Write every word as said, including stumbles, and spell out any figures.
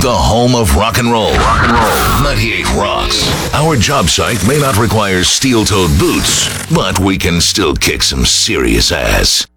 the home of rock and roll. Rock and roll. ninety-eight Rocks. Our job site may not require steel-toed boots, but we can still kick some serious ass.